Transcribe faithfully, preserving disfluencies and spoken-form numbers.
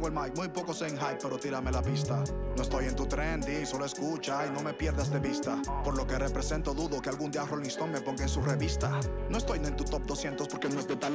tengo el mic, muy pocos en hype, pero tírame la pista. No estoy en tu trendy, solo escucha y no me pierdas de vista. Por lo que represento dudo que algún día Rolling Stone me ponga en su revista. No estoy en tu top doscientos porque no es de talento.